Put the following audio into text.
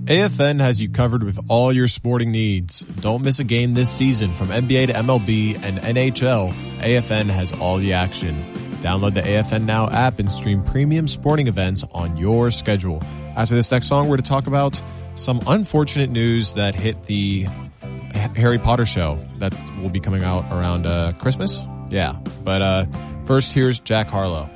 AFN has you covered with all your sporting needs. Don't miss a game this season from NBA to MLB and NHL. AFN has all the action. Download the AFN Now app and stream premium sporting events on your schedule. After this next song, we're going to talk about some unfortunate news that hit the Harry Potter show that will be coming out around Christmas. Yeah, but first, here's Jack Harlow.